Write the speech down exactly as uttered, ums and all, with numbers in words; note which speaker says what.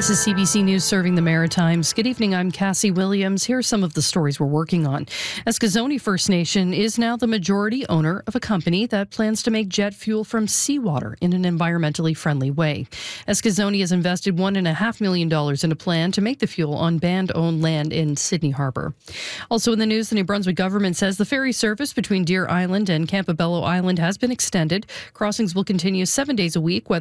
Speaker 1: This is C B C News serving the Maritimes. Good evening, I'm Cassie Williams. Here are some of the stories we're working on. Eskasoni First Nation is now the majority owner of a company that plans to make jet fuel from seawater in an environmentally friendly way. Eskasoni has invested one point five million dollars in a plan to make the fuel on band-owned land in Sydney Harbour. Also in the news, the New Brunswick government says the ferry service between Deer Island and Campobello Island has been extended. Crossings will continue seven days a week, whether